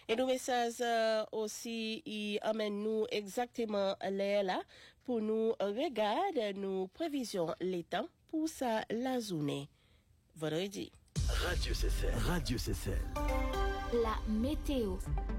Et nos messages aussi, ils amènent nous exactement là pour nous regarder nos prévisions les temps pour ça la journée. Vendredi. Radio CCL. Radio CCL. La météo.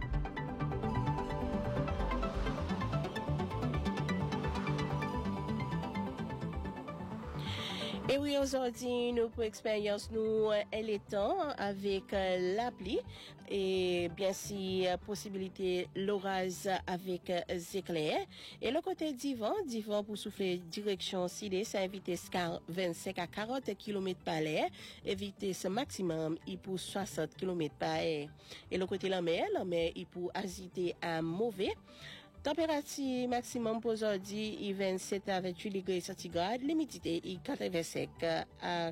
Et oui, aujourd'hui, nous pour expérience, nous, elle est temps avec l'appli et bien sûr, possibilité l'orage avec éclairs. Et le côté divan pour souffler direction sud, c'est vitesse 25 à 40 km par heure et vitesse maximum, il pour 60 km par heure. Et le côté la mer, il pour agiter à mauvais. Température maximum pour aujourd'hui, 27 à 28 degrés centigrades, l'humidité est 85 à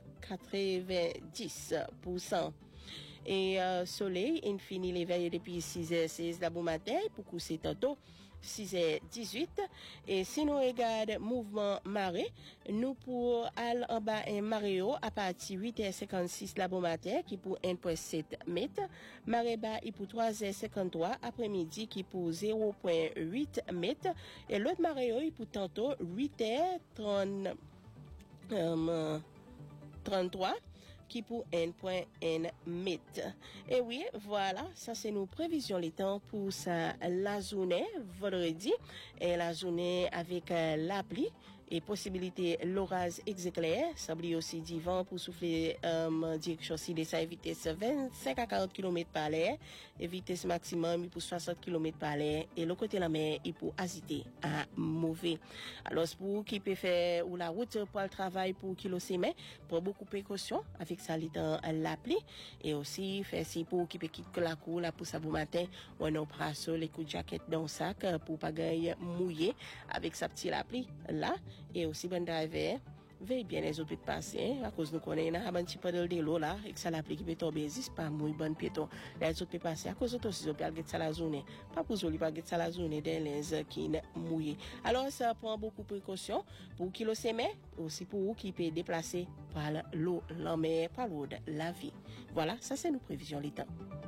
90%. Et soleil, infini les veilles depuis 6h16 la bon matin, pour coucher tantôt 6h18. Et si nous regardons mouvement marée, nous pour aller en bas un maréo à partir 8h56 la bon matin qui pour 1,7 mètres. Marée bas il pour 3h53 après-midi qui pour 0,8 mètres. Et l'autre maréo il pour tantôt 8h33 qui pour 1,1 mètre. Et oui, voilà, ça c'est nos prévisions les temps pour ça la journée vendredi et la journée avec l'appli et possibilité l'orage éclair, ça oublie aussi du vent pour souffler direction sud et sa vitesse 25 à 40 km par heure et vitesse maximum pour 60 km par heure et le côté la mer il pour agiter à mauvais. Alors pour qui peut faire ou la route pour le travail pour kilo semaine, pour beaucoup de précautions avec ça dans l'appli et aussi faire si pour qui peut quitter la cour là pour ça bon matin on a brasse les coups de jaquette dans le sac pour pas gagner mouillé avec sa petite appli là. Et aussi bon driver veille bien les autres passer à cause nous connaît un petit peu de l'eau là et que ça l'applique qui peut tomber c'est pas muy bon piéton les autres peut passer à cause de aussi ils peut ça la journée pas pour joli pas ça la journée des les qui mouillé alors ça prend beaucoup de précautions pour kilo semaine aussi pour qui peut déplacer par l'eau la mer par l'eau de la vie voilà ça c'est nos prévisions les temps.